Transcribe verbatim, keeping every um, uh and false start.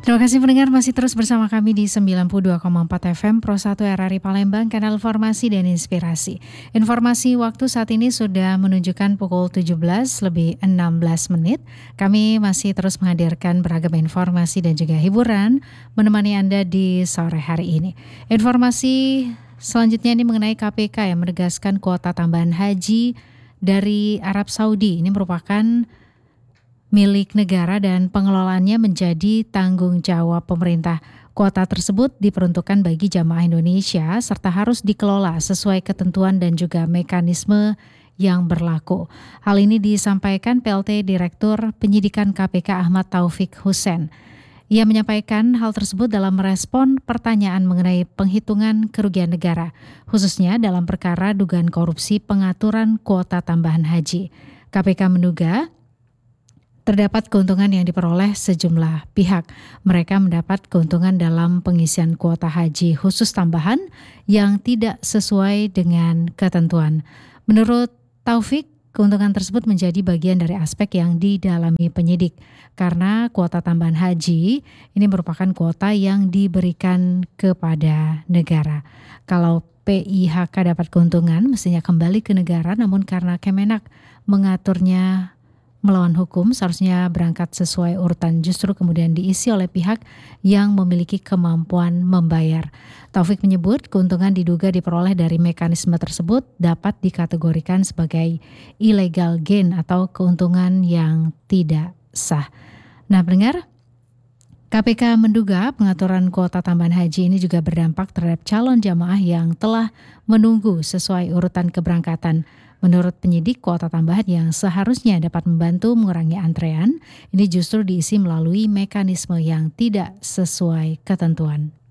Terima kasih pendengar masih terus bersama kami di sembilan puluh dua koma empat F M Pro satu R R I Palembang, kanal Informasi dan Inspirasi. Informasi waktu saat ini sudah menunjukkan pukul tujuh belas lebih enam belas menit. Kami masih terus menghadirkan beragam informasi dan juga hiburan menemani Anda di sore hari ini. Informasi selanjutnya ini mengenai K P K yang menegaskan kuota tambahan haji dari Arab Saudi. Ini merupakan milik negara dan pengelolaannya menjadi tanggung jawab pemerintah. Kuota tersebut diperuntukkan bagi jamaah Indonesia serta harus dikelola sesuai ketentuan dan juga mekanisme yang berlaku. Hal ini disampaikan P L T Direktur Penyidikan K P K Ahmad Taufik Hussein. Ia menyampaikan hal tersebut dalam merespon pertanyaan mengenai penghitungan kerugian negara, khususnya dalam perkara dugaan korupsi pengaturan kuota tambahan haji. K P K menduga terdapat keuntungan yang diperoleh sejumlah pihak. Mereka mendapat keuntungan dalam pengisian kuota haji khusus tambahan yang tidak sesuai dengan ketentuan. Menurut Taufik, keuntungan tersebut menjadi bagian dari aspek yang didalami penyidik. Karena kuota tambahan haji ini merupakan kuota yang diberikan kepada negara. Kalau P I H K dapat keuntungan mestinya kembali ke negara, namun karena Kemenak mengaturnya melawan hukum, seharusnya berangkat sesuai urutan, justru kemudian diisi oleh pihak yang memiliki kemampuan membayar. Taufik menyebut keuntungan diduga diperoleh dari mekanisme tersebut dapat dikategorikan sebagai illegal gain atau keuntungan yang tidak sah. Nah, pendengar, K P K menduga pengaturan kuota tambahan haji ini juga berdampak terhadap calon jamaah yang telah menunggu sesuai urutan keberangkatan. Menurut penyidik, kuota tambahan yang seharusnya dapat membantu mengurangi antrean, ini justru diisi melalui mekanisme yang tidak sesuai ketentuan.